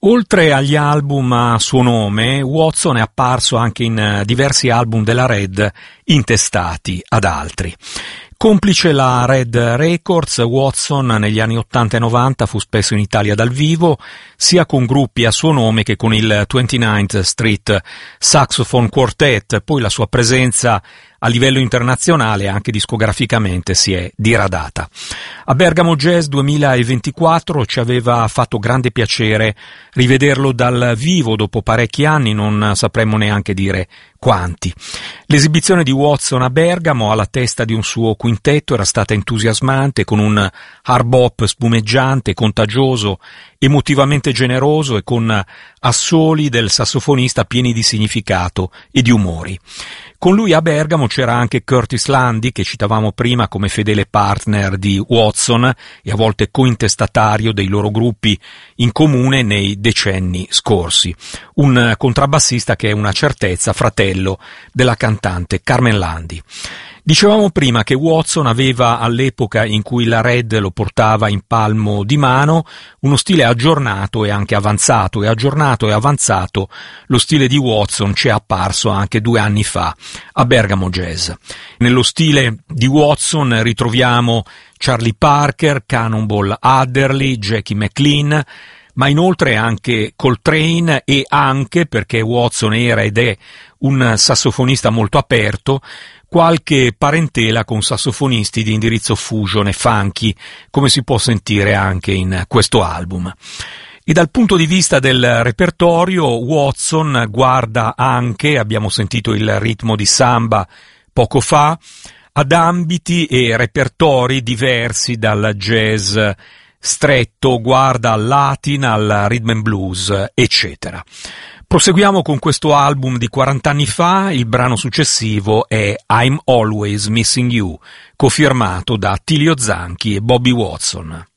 Oltre agli album a suo nome, Watson è apparso anche in diversi album della Red intestati ad altri. Complice la Red Records, Watson negli anni 80 e 90 fu spesso in Italia dal vivo, sia con gruppi a suo nome che con il 29th Street Saxophone Quartet. Poi la sua presenza a livello internazionale, anche discograficamente, si è diradata. A Bergamo Jazz 2024 ci aveva fatto grande piacere rivederlo dal vivo dopo parecchi anni, non sapremmo neanche dire quanti. L'esibizione di Watson a Bergamo alla testa di un suo quintetto era stata entusiasmante, con un hard bop spumeggiante, contagioso, emotivamente generoso e con assoli del sassofonista pieni di significato e di umori. Con lui a Bergamo c'era anche Curtis Lundy, che citavamo prima come fedele partner di Watson e a volte cointestatario dei loro gruppi in comune nei decenni scorsi. Un contrabbassista che è una certezza, fratello della cantante Carmen Lundy. Dicevamo prima che Watson aveva, all'epoca in cui la Red lo portava in palmo di mano, uno stile aggiornato e anche avanzato, e aggiornato e avanzato lo stile di Watson ci è apparso anche 2 anni fa a Bergamo Jazz. Nello stile di Watson ritroviamo Charlie Parker, Cannonball Adderley, Jackie McLean, ma inoltre anche Coltrane, e anche, perché Watson era ed è un sassofonista molto aperto, qualche parentela con sassofonisti di indirizzo fusion e funky, come si può sentire anche in questo album. E dal punto di vista del repertorio, Watson guarda anche, abbiamo sentito il ritmo di samba poco fa, ad ambiti e repertori diversi dal jazz stretto, guarda al latin, al rhythm and blues, eccetera. Proseguiamo con questo album di 40 anni fa. Il brano successivo è I'm Always Missing You, cofirmato da Tilio Zanchi e Bobby Watson.